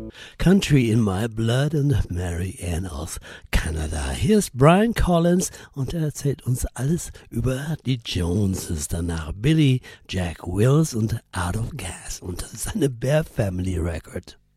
Country in My Blood und Mary Ann aus Kanada. Hier ist Brian Collins und er erzählt uns alles über die Joneses. Danach Billy Jack Wills und Out of Gas. Und das ist eine Bear Family Record.